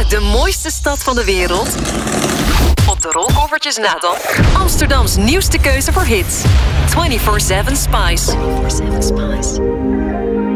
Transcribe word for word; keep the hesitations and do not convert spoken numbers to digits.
de mooiste stad van de wereld? Op de rolkoffertjes na dan Amsterdams nieuwste keuze voor hits. vierentwintig zeven Spice.